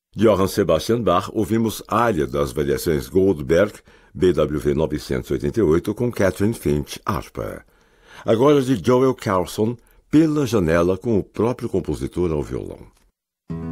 De Johann Sebastian Bach, ouvimos área das variações Goldberg, BWV 988, com Catherine Finch, harpa. Agora de Joel Carlson, Pela Janela, com o próprio compositor ao violão.